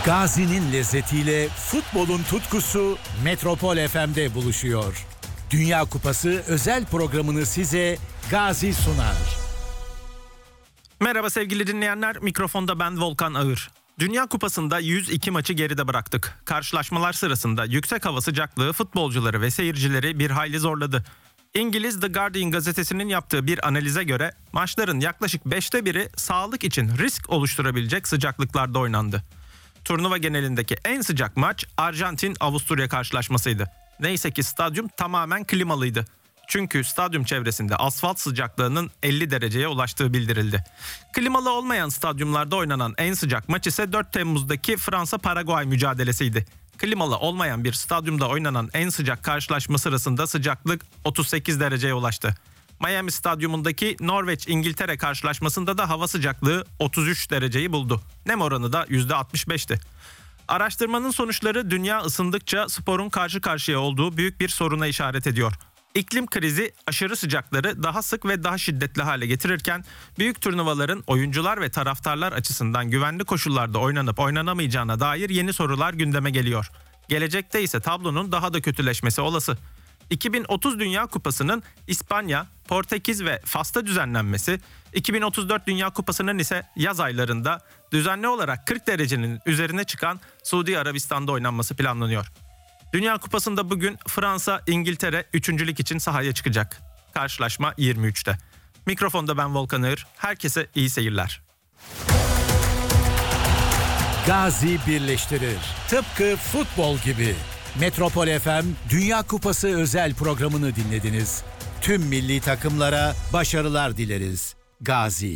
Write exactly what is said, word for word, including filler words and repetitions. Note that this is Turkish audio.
Gazi'nin lezzetiyle futbolun tutkusu Metropol F M'de buluşuyor. Dünya Kupası özel programını size Gazi sunar. Merhaba sevgili dinleyenler, mikrofonda ben Volkan Ağır. Dünya Kupası'nda yüz iki maçı geride bıraktık. Karşılaşmalar sırasında yüksek hava sıcaklığı futbolcuları ve seyircileri bir hayli zorladı. İngiliz The Guardian gazetesinin yaptığı bir analize göre maçların yaklaşık beşte biri sağlık için risk oluşturabilecek sıcaklıklarda oynandı. Turnuva genelindeki en sıcak maç Arjantin-Avusturya karşılaşmasıydı. Neyse ki stadyum tamamen klimalıydı. Çünkü stadyum çevresinde asfalt sıcaklığının elli dereceye ulaştığı bildirildi. Klimalı olmayan stadyumlarda oynanan en sıcak maç ise dört Temmuz'daki Fransa-Paraguay mücadelesiydi. Klimalı olmayan bir stadyumda oynanan en sıcak karşılaşma sırasında sıcaklık otuz sekiz dereceye ulaştı. Miami Stadyumundaki Norveç-İngiltere karşılaşmasında da hava sıcaklığı otuz üç dereceyi buldu. Nem oranı da yüzde altmış beşti. Araştırmanın sonuçları dünya ısındıkça sporun karşı karşıya olduğu büyük bir soruna işaret ediyor. İklim krizi aşırı sıcakları daha sık ve daha şiddetli hale getirirken büyük turnuvaların oyuncular ve taraftarlar açısından güvenli koşullarda oynanıp oynanamayacağına dair yeni sorular gündeme geliyor. Gelecekte ise tablonun daha da kötüleşmesi olası. iki bin otuz Dünya Kupası'nın İspanya, Portekiz ve Fas'ta düzenlenmesi, iki bin otuz dört Dünya Kupası'nın ise yaz aylarında düzenli olarak kırk derecenin üzerine çıkan Suudi Arabistan'da oynanması planlanıyor. Dünya Kupası'nda bugün Fransa, İngiltere üçüncülük için sahaya çıkacak. Karşılaşma yirmi üçte. Mikrofonda ben Volkan Ağır. Herkese iyi seyirler. Gazi birleştirir. Tıpkı futbol gibi. Metropol F M Dünya Kupası özel programını dinlediniz. Tüm milli takımlara başarılar dileriz. Gazi.